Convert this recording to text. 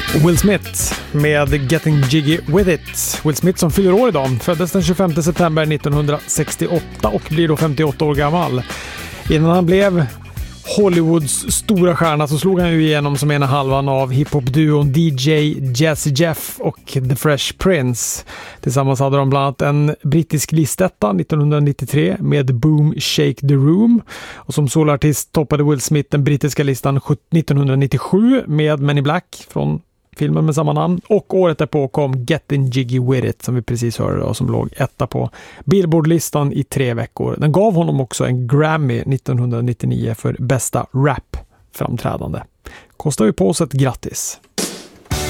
Will Smith med Getting Jiggy With It. Will Smith som fyller år idag, föddes den 25 september 1968 och blir då 58 år gammal. Innan han blev Hollywoods stora stjärna så slog han ju igenom som ena halvan av hiphop-duon DJ Jazzy Jeff och The Fresh Prince. Tillsammans hade de bland annat en brittisk listetta 1993 med Boom Shake the Room. Och som solartist toppade Will Smith den brittiska listan 1997 med Men in Black från filmen med samma namn. Och året därpå kom Getting Jiggy With It som vi precis hörde och som låg etta på Billboard-listan i 3 veckor. Den gav honom också en Grammy 1999 för bästa rap-framträdande. Kostar ju på oss ett grattis.